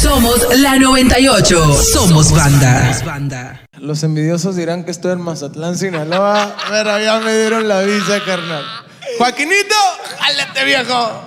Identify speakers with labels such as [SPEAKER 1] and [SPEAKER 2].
[SPEAKER 1] Somos la 98. Somos banda.
[SPEAKER 2] Los envidiosos dirán que estoy en Mazatlán, Sinaloa, pero ya me dieron la visa, carnal. Joaquinito, jálate, viejo.